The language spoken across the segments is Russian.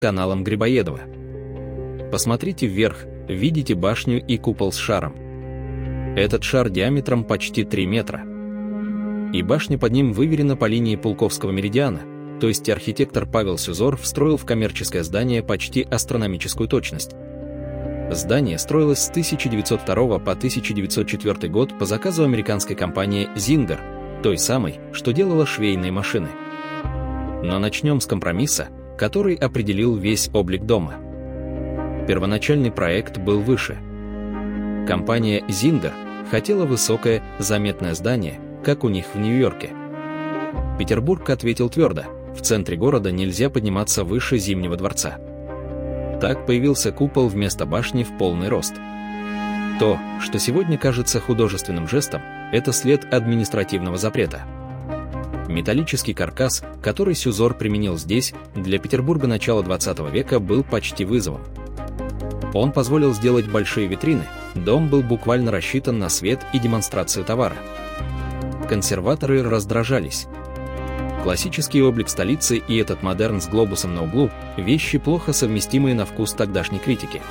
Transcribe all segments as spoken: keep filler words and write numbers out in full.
каналом Грибоедова. Посмотрите вверх, видите башню и купол с шаром. Этот шар диаметром почти три метра. И башня под ним выверена по линии Пулковского меридиана, то есть архитектор Павел Сюзор встроил в коммерческое здание почти астрономическую точность. Здание строилось с тысяча девятьсот второго по тысяча девятьсот четвёртый год по заказу американской компании Зингер, той самой, что делала швейные машины. Но начнем с компромисса, который определил весь облик дома. Первоначальный проект был выше. Компания Зингер хотела высокое, заметное здание, как у них в Нью-Йорке. Петербург ответил твердо: в центре города нельзя подниматься выше Зимнего дворца. Так появился купол вместо башни в полный рост. То, что сегодня кажется художественным жестом, это след административного запрета. Металлический каркас, который Сюзор применил здесь, для Петербурга начала двадцатого века был почти вызовом. Он позволил сделать большие витрины, дом был буквально рассчитан на свет и демонстрацию товара. Консерваторы раздражались. Классический облик столицы и этот модерн с глобусом на углу – вещи, плохо совместимые на вкус тогдашней критики.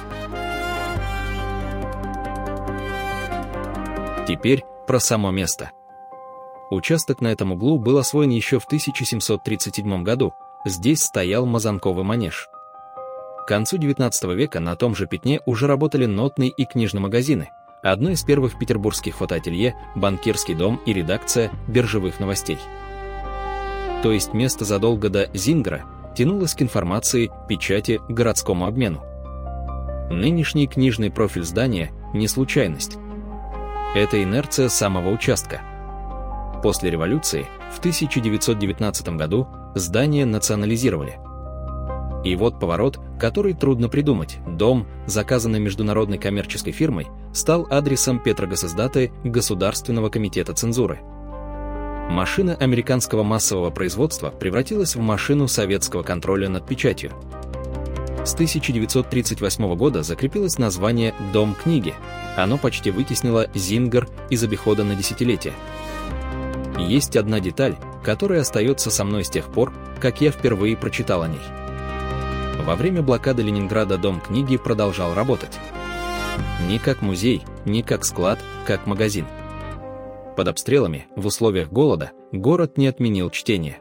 Теперь про само место. Участок на этом углу был освоен еще в тысяча семьсот тридцать седьмом году, здесь стоял Мазанковый манеж. К концу девятнадцатого века на том же пятне уже работали нотные и книжные магазины, одно из первых петербургских фотоателье, банкирский дом и редакция биржевых новостей. То есть место задолго до Зингера тянулось к информации, печати, городскому обмену. Нынешний книжный профиль здания – не случайность. Это инерция самого участка. После революции в тысяча девятьсот девятнадцатом году здание национализировали. И вот поворот, который трудно придумать. Дом, заказанный международной коммерческой фирмой, стал адресом Петрогосиздата Государственного комитета цензуры. Машина американского массового производства превратилась в машину советского контроля над печатью. С тысяча девятьсот тридцать восьмого года закрепилось название «Дом книги». Оно почти вытеснило Зингер из обихода на десятилетия. Есть одна деталь, которая остается со мной с тех пор, как я впервые прочитал о ней. Во время блокады Ленинграда Дом книги продолжал работать. Не как музей, не как склад, как магазин. Под обстрелами, в условиях голода, город не отменил чтение.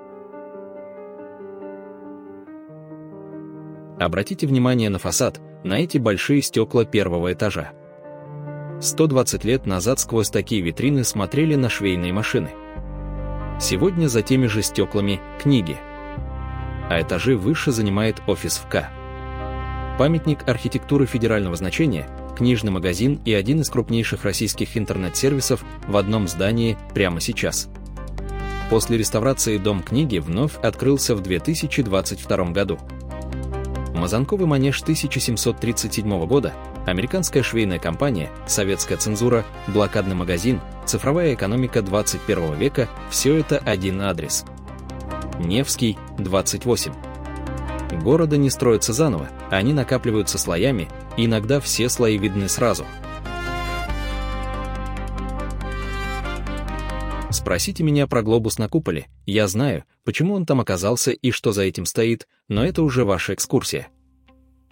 Обратите внимание на фасад, на эти большие стекла первого этажа. сто двадцать лет назад сквозь такие витрины смотрели на швейные машины. Сегодня за теми же стеклами книги. А этажи выше занимает офис ФК. Памятник архитектуры федерального значения, книжный магазин и один из крупнейших российских интернет-сервисов в одном здании прямо сейчас. После реставрации Дом книги вновь открылся в две тысячи двадцать втором году. Мазанковый манеж тысяча семьсот тридцать седьмого года, американская швейная компания, советская цензура, блокадный магазин, цифровая экономика двадцать первого века – все это один адрес. Невский, двадцать восемь. Города не строятся заново, они накапливаются слоями, и иногда все слои видны сразу. Спросите меня про глобус на куполе, я знаю, почему он там оказался и что за этим стоит, но это уже ваша экскурсия.